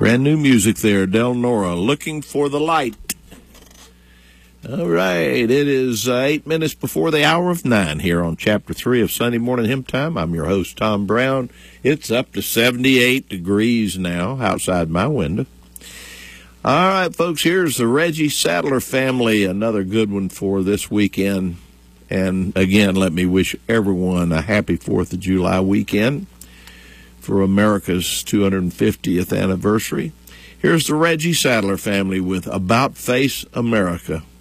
Brand new music there, Del Nora, Looking for the Light. All right, it is 8 minutes before the hour of 9 here on Chapter 3 of Sunday Morning Hymn Time. I'm your host, Tom Brown. It's up to 78 degrees now outside my window. All right, folks, here's the Reggie Sadler family, another good one for this weekend. And again, let me wish everyone a happy 4th of July weekend for America's 250th anniversary. Here's the Reggie Sadler family with About Face America.